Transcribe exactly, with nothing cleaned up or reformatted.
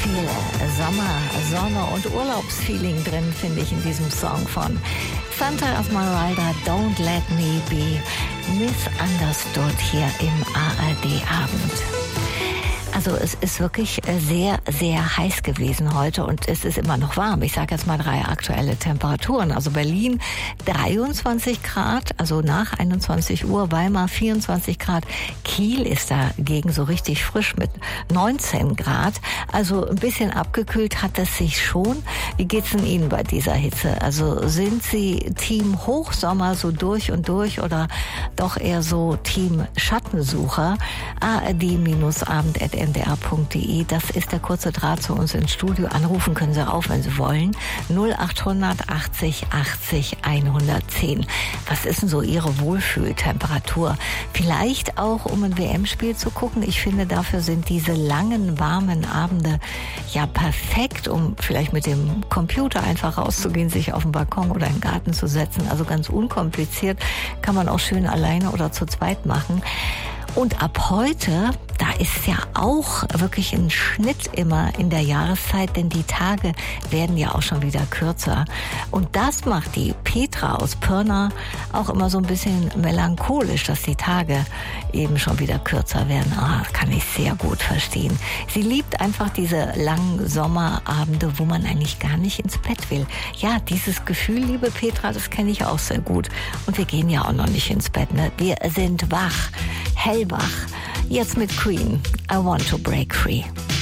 viel Sommer, Sonne und Urlaubsfeeling drin, finde ich, in diesem Song von Santa Esmeralda, Don't Let Me Be Misunderstood hier im A R D-Abend. Also es ist wirklich sehr, sehr heiß gewesen heute und es ist immer noch warm. Ich sage jetzt mal drei aktuelle Temperaturen. Also Berlin dreiundzwanzig Grad, also nach einundzwanzig Uhr, Weimar vierundzwanzig Grad, Kiel ist dagegen so richtig frisch mit neunzehn Grad. Also ein bisschen abgekühlt hat es sich schon. Wie geht's denn Ihnen bei dieser Hitze? Also sind Sie Team Hochsommer so durch und durch oder doch eher so Team Schattensucher? A R D-Abend at n d r punkt d e, das ist der kurze Draht zu uns ins Studio. Anrufen können Sie auch, wenn Sie wollen. null achthundert achtzig achtzig hundertzehn. Was ist denn so Ihre Wohlfühltemperatur? Vielleicht auch, um ein W M-Spiel zu gucken. Ich finde, dafür sind diese langen, warmen Abende ja perfekt, um vielleicht mit dem Computer einfach rauszugehen, sich auf den Balkon oder in den Garten zu setzen. Also ganz unkompliziert, kann man auch schön alleine oder zu zweit machen. Und ab heute, da ist ja auch wirklich ein Schnitt immer in der Jahreszeit, denn die Tage werden ja auch schon wieder kürzer. Und das macht die Petra aus Pirna auch immer so ein bisschen melancholisch, dass die Tage eben schon wieder kürzer werden. Ah, das kann ich sehr gut verstehen. Sie liebt einfach diese langen Sommerabende, wo man eigentlich gar nicht ins Bett will. Ja, dieses Gefühl, liebe Petra, das kenne ich auch sehr gut. Und wir gehen ja auch noch nicht ins Bett, ne? Wir sind wach, hellwach. Jetzt mit Queen, I Want to Break Free.